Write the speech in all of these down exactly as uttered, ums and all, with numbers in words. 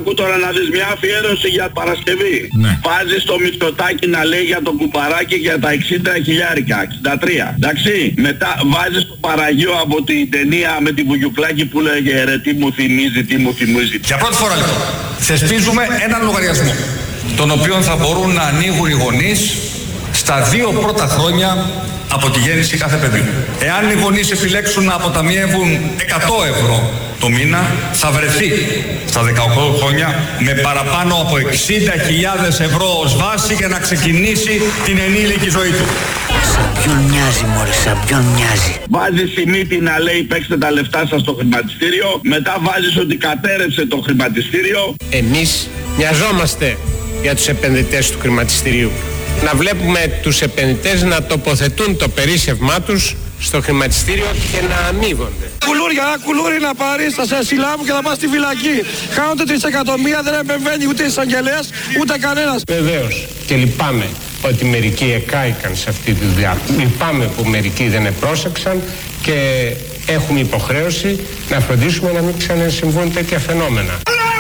Άκου τώρα να δεις μια αφιέρωση για Παρασκευή. Ναι. Βάζεις το Μητσοτάκη να λέει για τον κουμπαράκι για τα εξήντα χιλιάρικα, εξήντα τρία. Εντάξει. Μετά βάζεις το Παραγείο από την ταινία με τη Βουγιουκλάκη που λέγε ρε τι μου θυμίζει, τι μου θυμίζει. Για πρώτη φορά λοιπόν θεσπίζουμε έναν λογαριασμό τον οποίο θα μπορούν να ανοίγουν οι γονείς στα δύο πρώτα χρόνια από τη γέννηση κάθε παιδιού. Εάν οι γονείς επιλέξουν να αποταμιεύουν εκατό ευρώ το μήνα, θα βρεθεί στα δεκαοκτώ χρόνια με παραπάνω από εξήντα χιλιάδες ευρώ ως βάση για να ξεκινήσει την ενήλικη ζωή του. Σαν ποιον μοιάζει μωρέ, σαν ποιον μοιάζει. Βάζεις η μύτη να λέει παίξτε τα λεφτά σας στο χρηματιστήριο, μετά βάζεις ότι κατέρευσε το χρηματιστήριο. Εμείς μοιαζόμαστε για τους επενδυτές του χρηματιστηρίου. Να βλέπουμε τους επενδυτές να τοποθετούν το περίσσευμά τους στο χρηματιστήριο και να αμείβονται. Κουλούρια, ένα κουλούρι να πάρεις, θα σε συλλάβουν και θα πας στη φυλακή. Χάνονται τρεις εκατομμύρια, δεν επεμβαίνει ούτε εισαγγελέας, ούτε κανένας. Βεβαίως και λυπάμαι ότι μερικοί εκάηκαν σε αυτή τη δουλειά. Λυπάμαι που μερικοί δεν επρόσεξαν και έχουμε υποχρέωση να φροντίσουμε να μην ξανασυμβούν τέτοια φαινόμενα.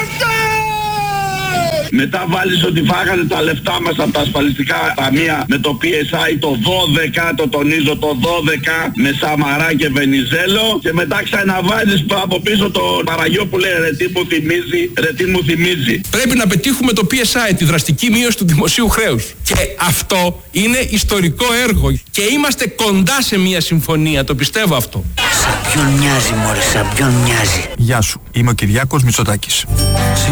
Μετά βάλεις ότι φάγανε τα λεφτά μας από τα ασφαλιστικά ταμεία με το πι ες άι το δώδεκα, το τονίζω το δώδεκα, με Σαμαρά και Βενιζέλο, και μετά ξαναβάζεις από πίσω το Παραγιό που λέει ρε τι μου θυμίζει, ρε τι μου θυμίζει. Πρέπει να πετύχουμε το πι ες άι, τη δραστική μείωση του δημοσίου χρέους. Και αυτό είναι ιστορικό έργο. Και είμαστε κοντά σε μια συμφωνία, το πιστεύω αυτό. Σαν ποιον μοιάζει μωρέ, σαν ποιον μοιάζει. Γεια σου, είμαι ο Κυριάκος Μητσοτάκης.